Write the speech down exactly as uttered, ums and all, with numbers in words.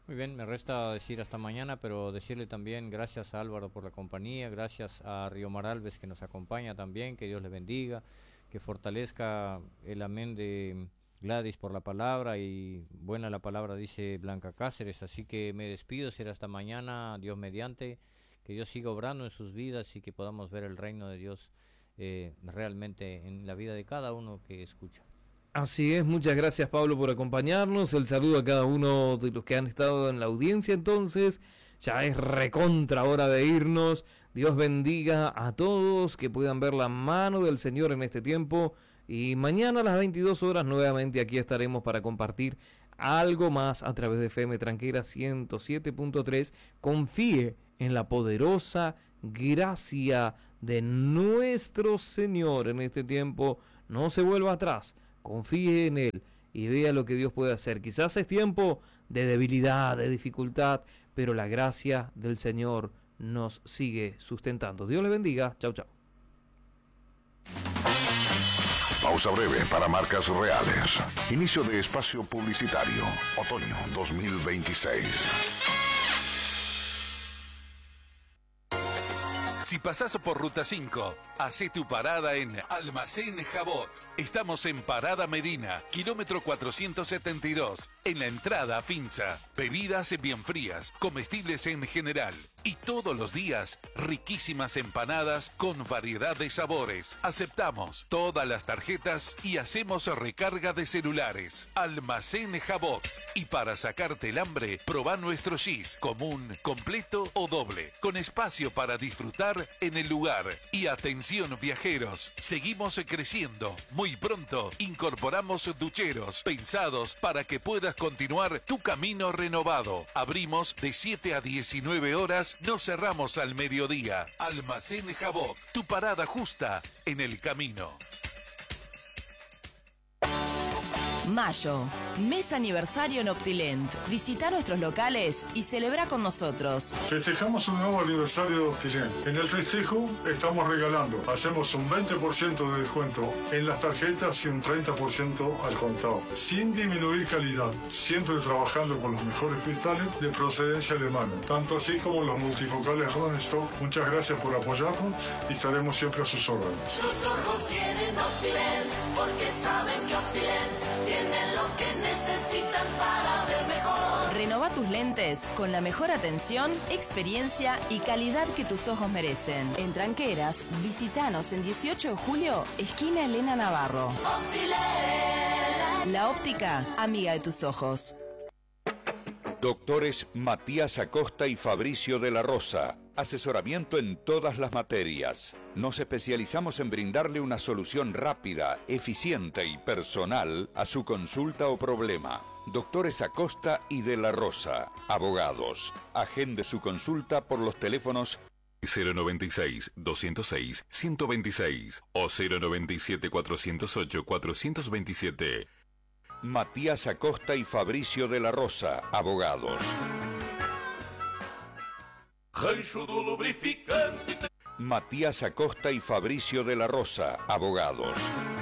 Muy bien, me resta decir hasta mañana, pero decirle también gracias a Álvaro por la compañía, gracias a Río Mar Alves que nos acompaña también, que Dios le bendiga, que fortalezca el amén de Gladys por la palabra, y buena la palabra dice Blanca Cáceres, así que me despido, será hasta mañana, Dios mediante, que Dios siga obrando en sus vidas y que podamos ver el reino de Dios eh, realmente en la vida de cada uno que escucha. Así es, muchas gracias Pablo por acompañarnos, el saludo a cada uno de los que han estado en la audiencia. Entonces ya es recontra hora de irnos. Dios bendiga a todos, que puedan ver la mano del Señor en este tiempo, y mañana a las veintidós horas nuevamente aquí estaremos para compartir algo más a través de F M Tranquera ciento siete punto tres. Confíe en la poderosa gracia de nuestro Señor en este tiempo, no se vuelva atrás. Confíe en Él y vea lo que Dios puede hacer. Quizás es tiempo de debilidad, de dificultad, pero la gracia del Señor nos sigue sustentando. Dios le bendiga. Chau, chau. Pausa breve para marcas reales. Inicio de espacio publicitario. Otoño dos mil veintiséis. Si pasás por Ruta cinco, hacé tu parada en Almacén Jabot. Estamos en Parada Medina, kilómetro cuatrocientos setenta y dos, en la entrada a Finza. Bebidas bien frías, comestibles en general. Y todos los días, riquísimas empanadas con variedad de sabores. Aceptamos todas las tarjetas y hacemos recarga de celulares. Almacén Jabot. Y para sacarte el hambre, probá nuestro gis, común, completo o doble, con espacio para disfrutar en el lugar. Y atención viajeros, seguimos creciendo. Muy pronto incorporamos ducheros pensados para que puedas continuar tu camino renovado. Abrimos de siete a diecinueve horas, no cerramos al mediodía. Almacén Jabot, tu parada justa en el camino. Mayo, mes aniversario en Optilent. Visita nuestros locales y celebra con nosotros. Festejamos un nuevo aniversario de Optilent. En el festejo estamos regalando. Hacemos un veinte por ciento de descuento en las tarjetas y un treinta por ciento al contado. Sin disminuir calidad. Siempre trabajando con los mejores cristales de procedencia alemana. Tanto así como los multifocales Rodenstock. Muchas gracias por apoyarnos y estaremos siempre a sus órdenes. Tus ojos tienen Optilent porque saben que Optilent tienen lo que necesitan para ver mejor. Renova tus lentes con la mejor atención, experiencia y calidad que tus ojos merecen. En Tranqueras, visitanos en dieciocho de julio, esquina Elena Navarro. Optilent. La óptica, amiga de tus ojos. Doctores Matías Acosta y Fabricio de la Rosa. Asesoramiento en todas las materias. Nos especializamos en brindarle una solución rápida, eficiente y personal a su consulta o problema. Doctores Acosta y de la Rosa. Abogados. Agende su consulta por los teléfonos cero noventa y seis, doscientos seis, ciento veintiséis o cero noventa y siete, cuatrocientos ocho, cuatrocientos veintisiete. Matías Acosta y Fabricio de la Rosa. Abogados. Matías Acosta y Fabricio de la Rosa. Abogados.